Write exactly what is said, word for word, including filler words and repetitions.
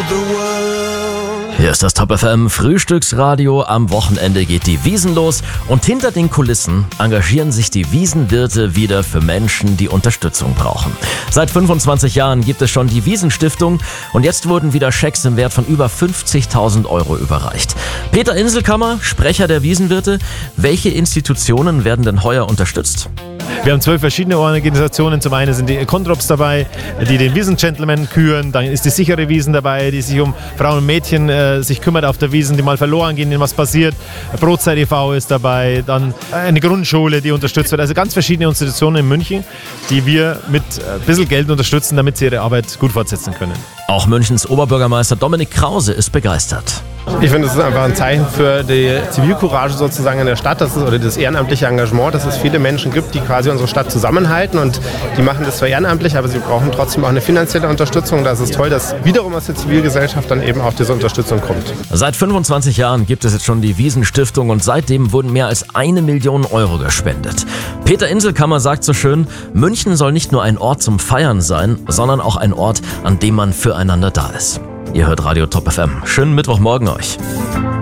Hier ist das Top F M Frühstücksradio. Am Wochenende geht die Wiesn los und hinter den Kulissen engagieren sich die Wiesenwirte wieder für Menschen, die Unterstützung brauchen. Seit fünfundzwanzig Jahren gibt es schon die Wiesn-Stiftung und jetzt wurden wieder Schecks im Wert von über fünfzigtausend Euro überreicht. Peter Inselkammer, Sprecher der Wiesenwirte. Welche Institutionen werden denn heuer unterstützt? Wir haben zwölf verschiedene Organisationen. Zum einen sind die Kontrops dabei, die den Wiesn-Gentleman küren. Dann ist die sichere Wiesn dabei, die sich um Frauen und Mädchen äh, sich kümmert auf der Wiesn, die mal verloren gehen, denen was passiert. Brotzeit e V ist dabei. Dann eine Grundschule, die unterstützt wird. Also ganz verschiedene Institutionen in München, die wir mit ein bisschen Geld unterstützen, damit sie ihre Arbeit gut fortsetzen können. Auch Münchens Oberbürgermeister Dominik Krause ist begeistert. Ich finde, es ist einfach ein Zeichen für die Zivilcourage sozusagen in der Stadt, dass es, oder das ehrenamtliche Engagement, dass es viele Menschen gibt, die quasi unsere Stadt zusammenhalten, und die machen das zwar ehrenamtlich, aber sie brauchen trotzdem auch eine finanzielle Unterstützung. Da ist es toll, dass wiederum aus der Zivilgesellschaft dann eben auch diese Unterstützung kommt. Seit fünfundzwanzig Jahren gibt es jetzt schon die Wiesn-Stiftung und seitdem wurden mehr als eine Million Euro gespendet. Peter Inselkammer sagt so schön, München soll nicht nur ein Ort zum Feiern sein, sondern auch ein Ort, an dem man füreinander da ist. Ihr hört Radio Top F M. Schönen Mittwochmorgen euch.